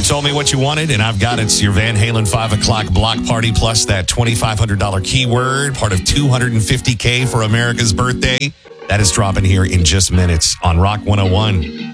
told me what you wanted, and I've got it. It's your Van Halen 5 o'clock block party plus that $2,500 keyword, part of $250K for America's birthday. That is dropping here in just minutes on Rock 101.